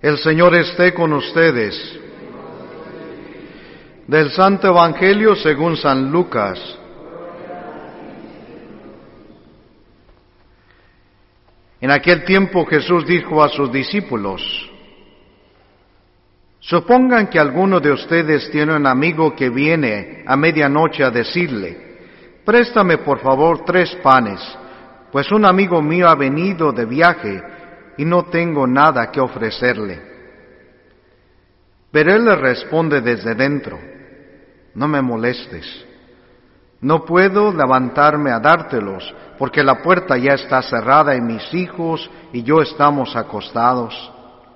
El Señor esté con ustedes. Del Santo Evangelio según San Lucas. En aquel tiempo Jesús dijo a sus discípulos: Supongan que alguno de ustedes tiene un amigo que viene a medianoche a decirle: Préstame por favor 3 panes, pues un amigo mío ha venido de viaje y no tengo nada que ofrecerle. Pero él le responde desde dentro: No me molestes, no puedo levantarme a dártelos, porque la puerta ya está cerrada y mis hijos y yo estamos acostados.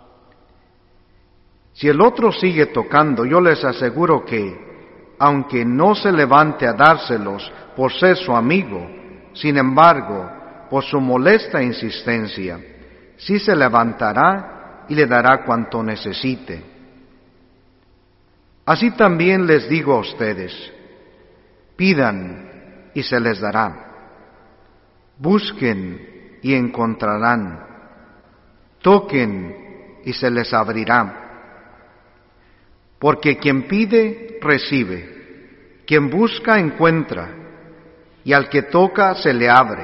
Si el otro sigue tocando, yo les aseguro que, aunque no se levante a dárselos por ser su amigo, sin embargo, por su molesta insistencia, sí se levantará y le dará cuanto necesite. Así también les digo a ustedes: pidan y se les dará, busquen y encontrarán, toquen y se les abrirá. Porque quien pide, recibe, quien busca, encuentra, y al que toca, se le abre.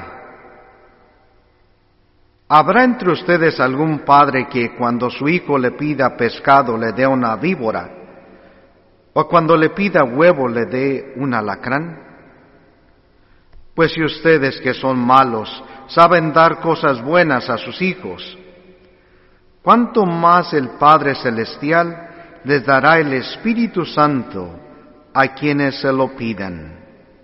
¿Habrá entre ustedes algún padre que cuando su hijo le pida pescado le dé una víbora, o cuando le pida huevo le dé un alacrán? Pues si ustedes que son malos saben dar cosas buenas a sus hijos, ¿cuánto más el Padre Celestial les dará el Espíritu Santo a quienes se lo pidan?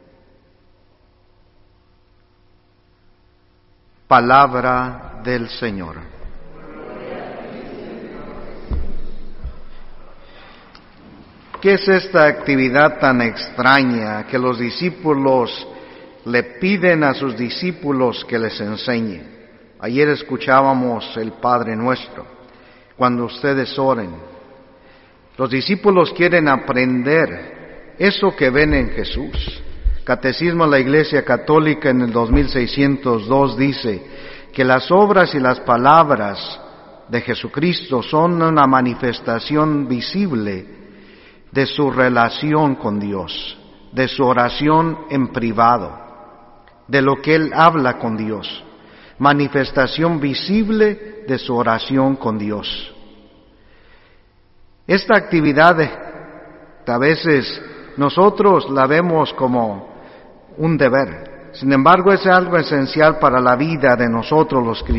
Palabra del Señor. ¿Qué es esta actividad tan extraña que los discípulos le piden a sus discípulos que les enseñe? Ayer escuchábamos el Padre Nuestro: cuando ustedes oren. Los discípulos quieren aprender eso que ven en Jesús. Catecismo de la Iglesia Católica en el 2602 dice que las obras y las palabras de Jesucristo son una manifestación visible de su relación con Dios, de su oración en privado, de lo que Él habla con Dios, manifestación visible de su oración con Dios. Esta actividad a veces nosotros la vemos como un deber, sin embargo es algo esencial para la vida de nosotros los cristianos.